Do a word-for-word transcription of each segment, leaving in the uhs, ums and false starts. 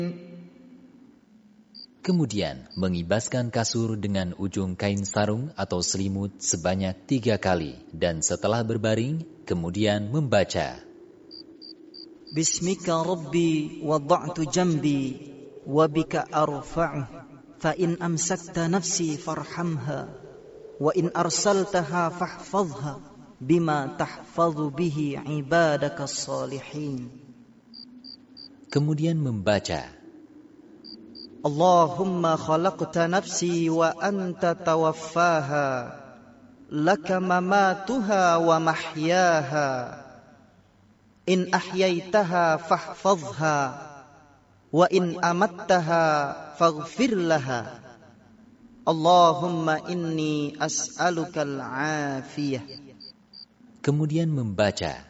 Kemudian mengibaskan kasur dengan ujung kain sarung atau selimut sebanyak tiga kali. Dan setelah berbaring, kemudian membaca. Bismika Rabbi wada'tu jambi wabika arfa'uh fa in amsakta nafsi farhamha wa in arsaltaha fahfazha bima tahfazu bihi ibadaka salihin. Kemudian membaca. Allahumma khalaqta nafsi wa anta tawaffaha laka mamatuha wa mahyaha in ahyaitaha fahfazha wa in amattaha faghfir laha Allahumma inni as'aluka al-afiyah. Kemudian membaca.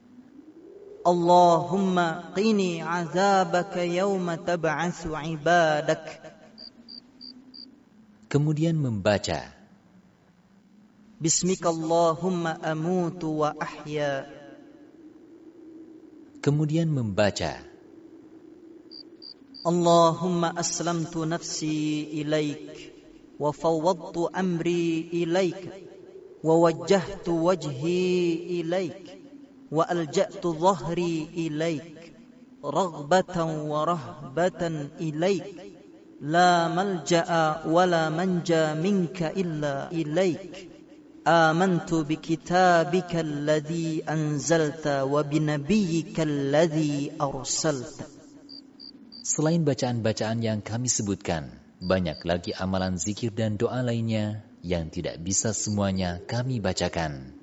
Allahumma qini azabaka yawma tab'atsu ibadak. Kemudian membaca. Bismika Allahumma amutu wa ahya. Kemudian membaca. Allahumma aslamtu nafsi ilaik wa fawwadtu amri ilaik wa wajjahtu wajhi ilaik wa alja'tu dhahri ilaik raghbatan wa rahbatan ilaik la malja'a wa la manja minka illa ilaik amantu bikitabika alladhi anzalta wa binabiyyika alladhi arsalta. Selain bacaan-bacaan yang kami sebutkan, banyak lagi amalan zikir dan doa lainnya yang tidak bisa semuanya kami bacakan.